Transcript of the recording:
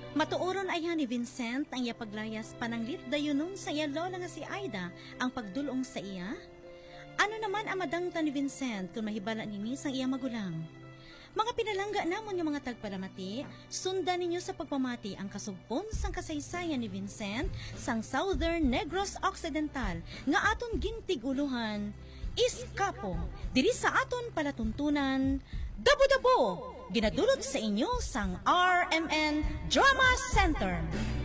Matuoron ayan ni Vincent ang iya paglayas pananglit dayunon sa iya lola nga si Aida ang pagdulong sa iya. Ano naman ang madangta ni Vincent kung mahibala nini sang iya magulang? Mga pinalangga namon yung mga tagpalamati, sundan ninyo sa pagpamati ang kasugpon sang kasaysayan ni Vincent sang Southern Negros Occidental nga aton gintiguluhan. Iskapo, diri sa aton palatuntunan, Dabo-Dabo, ginadulot sa inyo sang RMN Drama Center.